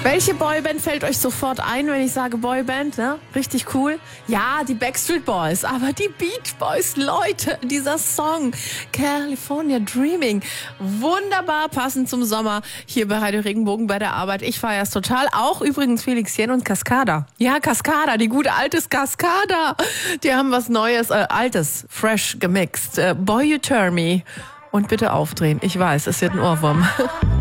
Welche Boyband fällt euch sofort ein, wenn ich sage Boyband? Ne? Richtig cool. Ja, die Backstreet Boys, aber die Beach Boys, Leute, dieser Song California Dreaming, wunderbar passend zum Sommer hier bei Radio Regenbogen bei der Arbeit. Ich feiere es total. Auch übrigens Felix Jähn und Cascada. Ja, Cascada, die gute alte Cascada. Die haben was Neues, Altes, fresh gemixt. Boy You Turn Me. Und bitte aufdrehen. Ich weiß, es wird ein Ohrwurm.